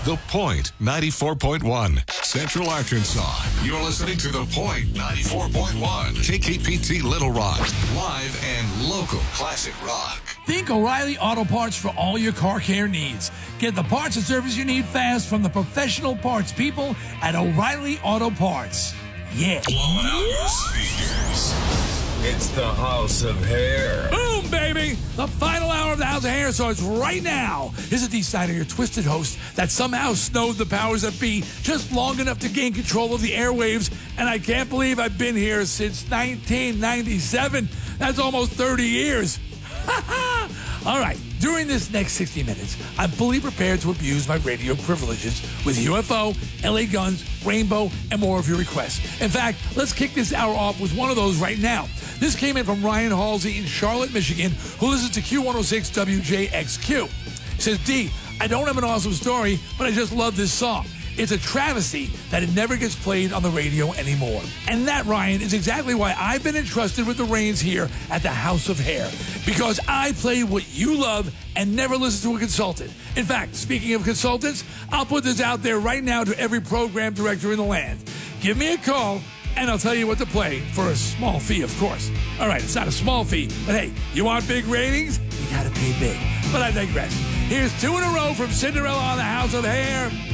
The Point 94.1. Central Arkansas. You're listening to The Point 94.1. KKPT Little Rock. Live and local classic rock. Think O'Reilly Auto Parts for all your car care needs. Get the parts and service you need fast from the professional parts people at O'Reilly Auto Parts. Yeah. Blowing out your speakers. It's the House of Hair. Boom, baby! The final hour of the House of Hair starts right now. This is D-Sider, your twisted host that somehow snowed the powers that be just long enough to gain control of the airwaves, and I can't believe I've been here since 1997. That's almost 30 years. All right, during this next 60 minutes, I'm fully prepared to abuse my radio privileges with UFO, LA Guns, Rainbow, and more of your requests. In fact, let's kick this hour off with one of those right now. This came in from Ryan Halsey in Charlotte, Michigan, who listens to Q106 WJXQ. He says, D, I don't have an awesome story, but I just love this song. It's a travesty that it never gets played on the radio anymore. And that, Ryan, is exactly why I've been entrusted with the reins here at the House of Hair. Because I play what you love and never listen to a consultant. In fact, speaking of consultants, I'll put this out there right now to every program director in the land. Give me a call, and I'll tell you what to play for a small fee, of course. All right, it's not a small fee, but hey, you want big ratings? You gotta pay big. But I digress. Here's two in a row from Cinderella on the House of Hair.